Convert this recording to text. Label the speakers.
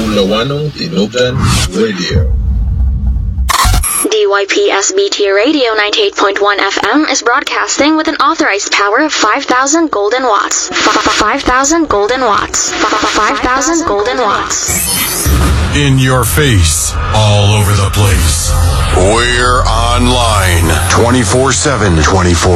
Speaker 1: Mulawano Tinugan Radio.
Speaker 2: DYPSBT Radio 98.1 FM is broadcasting with an authorized power of 5,000 golden watts. 5,000 golden watts. 5,000 golden watts.
Speaker 3: In your face, all over the place. We're online 24/7. 24/7.